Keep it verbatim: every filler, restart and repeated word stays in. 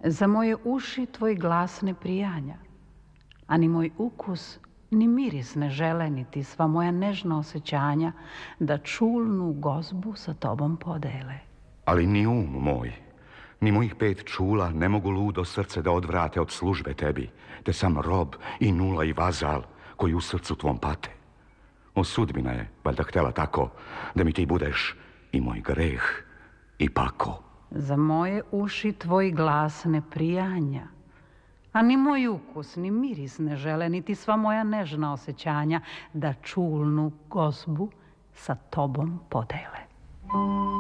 Za moje uši tvoj glas ne prijanja, a ni moj ukus ni miris ne žele, niti sva moja nežna osjećanja da čulnu gozbu sa tobom podele. Ali ni um moj, ni mojih pet čula ne mogu ludo srce da odvrate od službe tebi, te sam rob i nula i vazal koji u srcu tvom pate. O, sudbina je valjda htela tako da mi ti budeš i moj greh i pako. Za moje uši tvoj glas ne prijanja, a ni moj ukus, ni miris ne žele, niti sva moja nežna osjećanja da čulnu gozbu sa tobom podele.